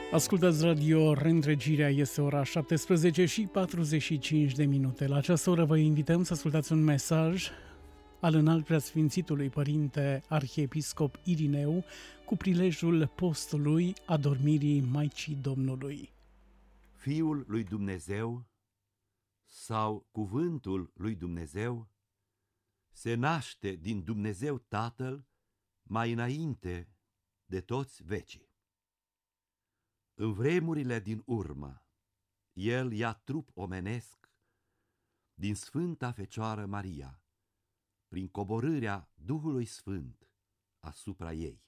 Ascultați radio, reîntregirea este ora 17:45. La această oră vă invităm să ascultați un mesaj al Înalt Preasfințitului Părinte Arhiepiscop Irineu cu prilejul postului Adormirii Maicii Domnului. Fiul lui Dumnezeu sau Cuvântul lui Dumnezeu se naște din Dumnezeu Tatăl mai înainte de toți vecii. În vremurile din urmă, El ia trup omenesc din Sfânta Fecioară Maria, prin coborârea Duhului Sfânt asupra ei.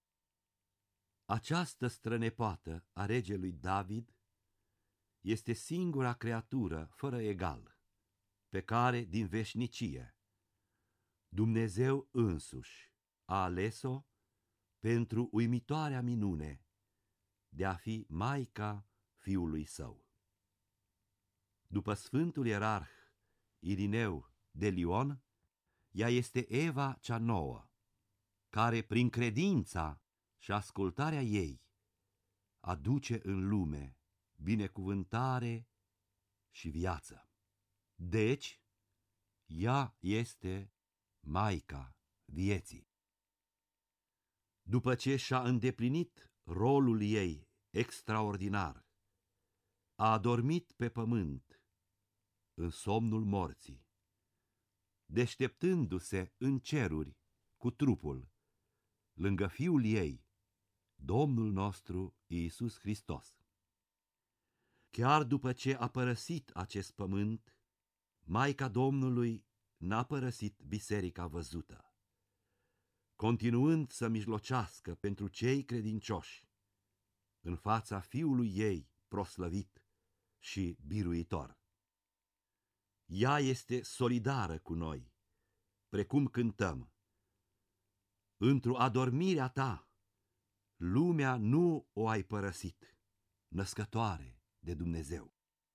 Această strănepoată a regelui David este singura creatură fără egal, pe care din veșnicie Dumnezeu însuși a ales-o pentru uimitoarea minune de a fi maica Fiului Său. După Sfântul Ierarh Irineu de Lion, ea este Eva cea nouă, care prin credința și ascultarea ei aduce în lume binecuvântare și viață. Deci, ea este maica vieții. După ce și-a îndeplinit rolul ei extraordinar, a adormit pe pământ în somnul morții, deșteptându-se în ceruri cu trupul, lângă Fiul ei, Domnul nostru Iisus Hristos. Chiar după ce a părăsit acest pământ, Maica Domnului n-a părăsit biserica văzută, continuând să mijlocească pentru cei credincioși în fața Fiului ei proslăvit și biruitor. Ea este solidară cu noi, precum cântăm: într-o adormirea ta, lumea nu o ai părăsit, născătoare de Dumnezeu.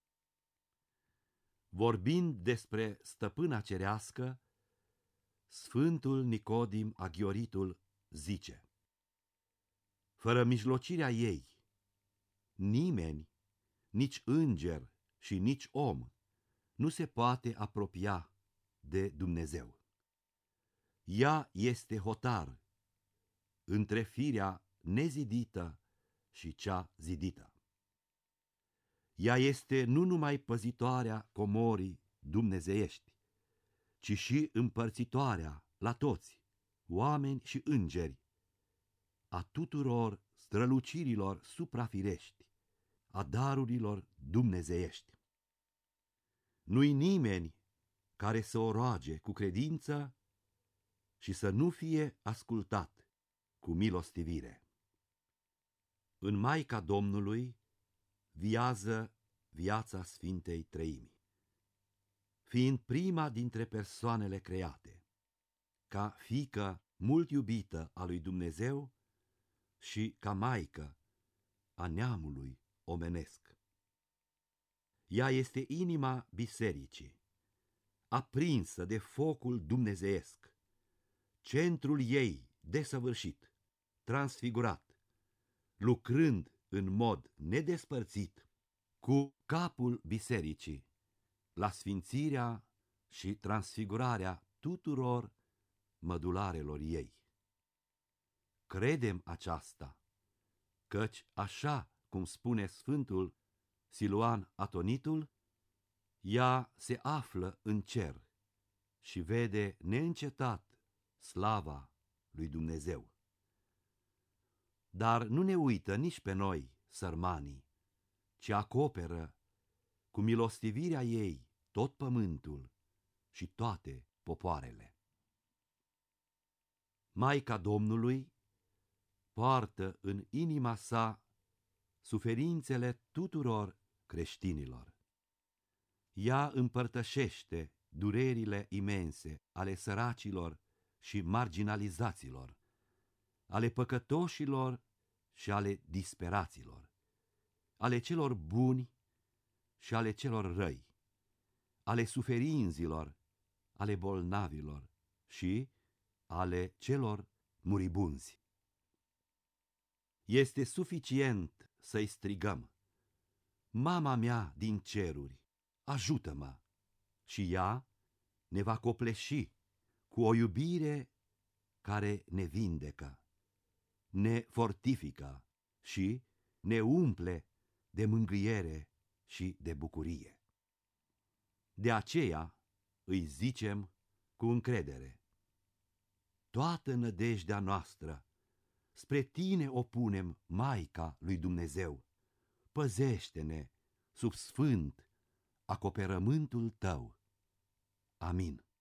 Vorbind despre stăpâna cerească, Sfântul Nicodim Aghioritul zice: fără mijlocirea ei, nimeni, nici înger și nici om, nu se poate apropia de Dumnezeu. Ea este hotar între firea nezidită și cea zidită. Ea este nu numai păzitoarea comorii dumnezeiești, ci și împărțitoarea la toți, oameni și îngeri, a tuturor strălucirilor suprafirești, a darurilor dumnezeiești. Nu-i nimeni care să o roage cu credință și să nu fie ascultat cu milostivire. În Maica Domnului viază viața Sfintei Treimii, fiind prima dintre persoanele create, ca fiică mult iubită a lui Dumnezeu și ca maică a neamului omenesc. Ea este inima bisericii, aprinsă de focul dumnezeiesc, centrul ei desăvârșit, transfigurat, lucrând în mod nedespărțit cu capul bisericii la sfințirea și transfigurarea tuturor mădularelor ei. Credem aceasta, căci așa cum spune Sfântul Siluan Atonitul, ea se află în cer și vede neîncetat slava lui Dumnezeu. Dar nu ne uită nici pe noi, sărmanii, ci acoperă cu milostivirea ei tot pământul și toate popoarele. Maica Domnului poartă în inima sa suferințele tuturor creștinilor. Ea împărtășește durerile imense ale săracilor și marginalizaților, ale păcătoșilor și ale disperaților, ale celor buni și ale celor răi, ale suferinzilor, ale bolnavilor și ale celor muribunzi. Este suficient să-i strigăm: Mama mea din ceruri, ajută-mă! Și ea ne va copleși cu o iubire care ne vindecă, ne fortifică și ne umple de mângâiere și de bucurie. De aceea îi zicem cu încredere: toată nădejdea noastră spre tine o punem, Maica lui Dumnezeu, păzește-ne sub sfânt acoperământul tău. Amin.